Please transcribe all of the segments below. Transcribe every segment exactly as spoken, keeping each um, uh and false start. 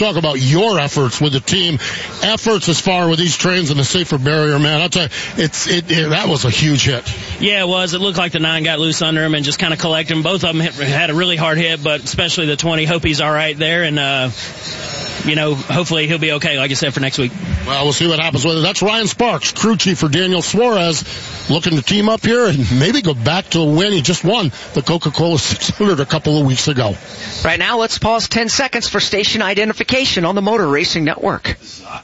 talk about your efforts with the team, efforts as far with these trains and the safer barrier, man. I'll tell you, it's, it, it, that was a huge hit. Yeah, it was. It looked like the nine got loose under him and just kind of collected him. Both of them had a really hard hit, but especially the twenty. Hope he's all right there, and, uh, you know, hopefully he'll be okay, like I said, for next week. Well, we'll see what happens with it. That's Ryan Sparks, crew chief for Daniel Suarez, looking to team up here and maybe go back to a win. He just won the Coca-Cola six hundred a couple of weeks ago. Right now, let's pause ten seconds for station identification on the Motor Racing Network.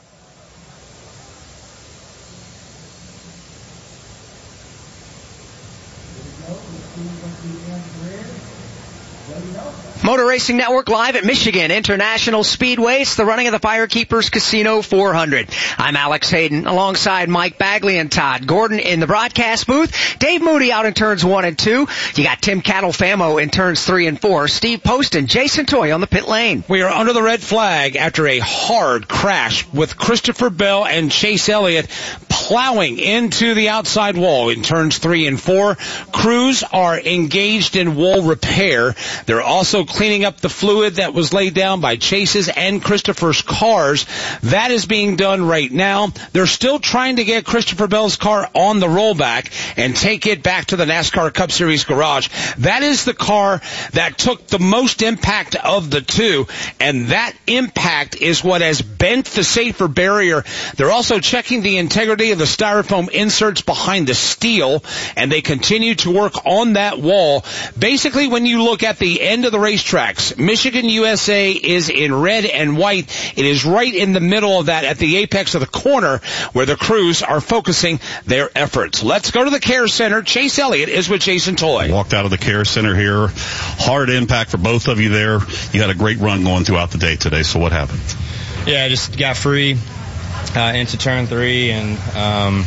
Motor Racing Network live at Michigan International Speedway. It's the running of the Firekeepers Casino four hundred. I'm Alex Hayden alongside Mike Bagley and Todd Gordon in the broadcast booth. Dave Moody out in turns one and two. You got Tim Cattle-Famo in turns three and four. Steve Post and Jason Toy on the pit lane. We are under the red flag after a hard crash with Christopher Bell and Chase Elliott plowing into the outside wall in turns three and four. Crews are engaged in wall repair. They're also cleaning up the fluid that was laid down by Chase's and Christopher's cars. That is being done right now. They're still trying to get Christopher Bell's car on the rollback and take it back to the NASCAR Cup Series garage. That is the car that took the most impact of the two, and that impact is what has bent the safer barrier. They're also checking the integrity of the styrofoam inserts behind the steel, and they continue to work on that wall. Basically, when you look at the end of the racetracks, Michigan U S A is in red and white. It is right in the middle of that at the apex of the corner where the crews are focusing their efforts. Let's go to the Care Center. Chase Elliott is with Jason Toy. Walked out of the Care Center here. Hard impact for both of you there. You had a great run going throughout the day today, so what happened? Yeah, I just got free uh, into turn three and um,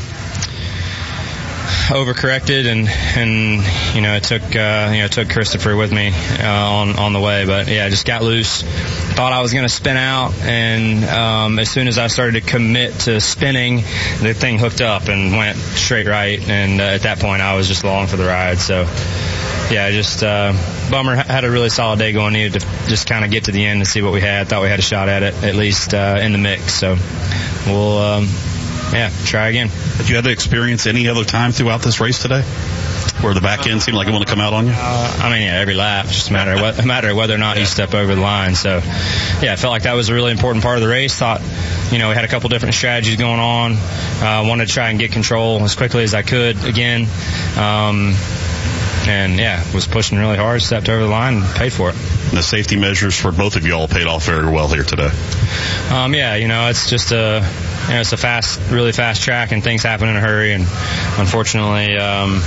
overcorrected, and and you know it took uh, you know it took Christopher with me uh, on on the way, but yeah, I just got loose. Thought I was going to spin out, and um, as soon as I started to commit to spinning, the thing hooked up and went straight right, and uh, at that point I was just along for the ride. So yeah, just uh, bummer. Had a really solid day going. Needed to just kind of get to the end and see what we had. Thought we had a shot at it, at least uh, in the mix. So we'll um, yeah try again. Did you have to experience any other time throughout this race today where the back end seemed like it wanted to come out on you? Uh, I mean, yeah, every lap. It's just a matter of, what, a matter of whether or not you step over the line. So, yeah, I felt like that was a really important part of the race. Thought, you know, we had a couple different strategies going on. Uh, wanted to try and get control as quickly as I could again. Um, and, yeah, was pushing really hard, stepped over the line, and paid for it. And the safety measures for both of you all paid off very well here today. Um, yeah, you know, it's just a, you know, it's a fast, really fast track, and things happen in a hurry. And unfortunately, um,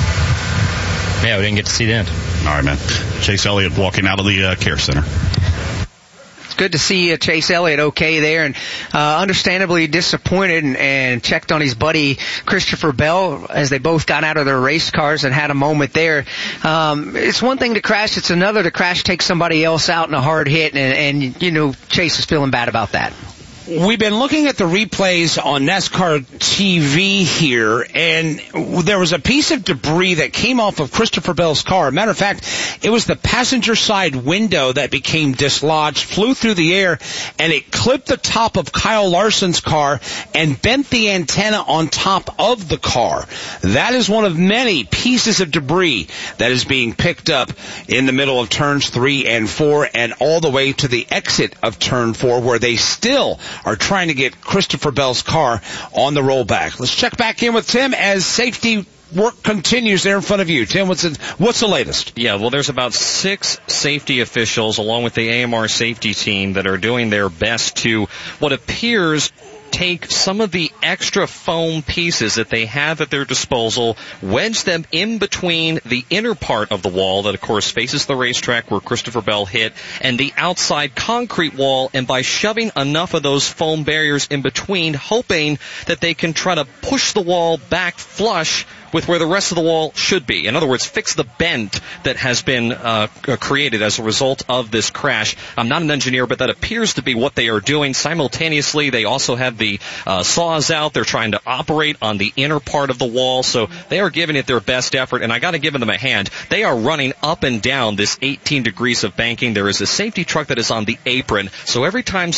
yeah, we didn't get to see the end. All right, man. Chase Elliott walking out of the uh, Care Center. It's good to see uh, Chase Elliott okay there, and uh, understandably disappointed, and, and checked on his buddy Christopher Bell as they both got out of their race cars and had a moment there. Um, it's one thing to crash, it's another to crash, take somebody else out in a hard hit, and, and you know, Chase is feeling bad about that. We've been looking at the replays on NASCAR T V here, and there was a piece of debris that came off of Christopher Bell's car. Matter of fact, it was the passenger side window that became dislodged, flew through the air, and it clipped the top of Kyle Larson's car and bent the antenna on top of the car. That is one of many pieces of debris that is being picked up in the middle of turns three and four and all the way to the exit of turn four, where they still are trying to get Christopher Bell's car on the rollback. Let's check back in with Tim as safety work continues there in front of you. Tim, what's the, what's the latest? Yeah, well, there's about six safety officials along with the A M R safety team that are doing their best to what appears take some of the extra foam pieces that they have at their disposal, wedge them in between the inner part of the wall that, of course, faces the racetrack where Christopher Bell hit, and the outside concrete wall, and by shoving enough of those foam barriers in between, hoping that they can try to push the wall back flush with where the rest of the wall should be. In other words, fix the bend that has been uh, created as a result of this crash. I'm not an engineer, but that appears to be what they are doing. Simultaneously, they also have the uh, saws out. They're trying to operate on the inner part of the wall, so they are giving it their best effort, and I got to give them a hand. They are running up and down this eighteen degrees of banking. There is a safety truck that is on the apron, so every time